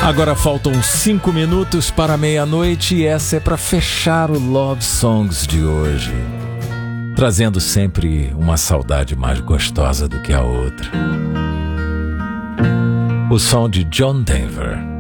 Agora faltam 5 minutos para meia-noite e essa é para fechar o Love Songs de hoje, trazendo sempre uma saudade mais gostosa do que a outra. O som de John Denver.